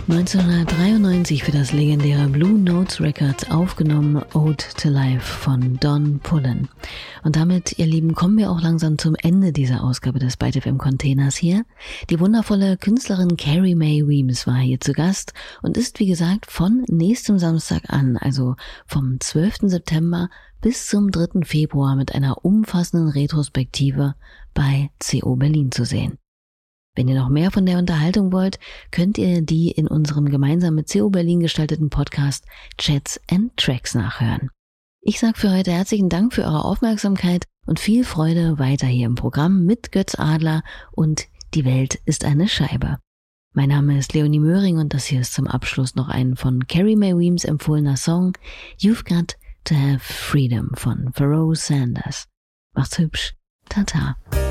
1993 für das legendäre Blue Notes Records aufgenommen, Ode to Life von Don Pullen. Und damit, ihr Lieben, kommen wir auch langsam zum Ende dieser Ausgabe des Byte FM Containers hier. Die wundervolle Künstlerin Carrie Mae Weems war hier zu Gast und ist, wie gesagt, von nächstem Samstag an, also vom 12. September bis zum 3. Februar mit einer umfassenden Retrospektive bei CO Berlin zu sehen. Wenn ihr noch mehr von der Unterhaltung wollt, könnt ihr die in unserem gemeinsam mit CO Berlin gestalteten Podcast Chats and Tracks nachhören. Ich sage für heute herzlichen Dank für eure Aufmerksamkeit und viel Freude weiter hier im Programm mit Götz Adler und Die Welt ist eine Scheibe. Mein Name ist Leonie Möhring und das hier ist zum Abschluss noch ein von Carrie Mae Weems empfohlener Song You've Got to Have Freedom von Pharoah Sanders. Macht's hübsch. Tata.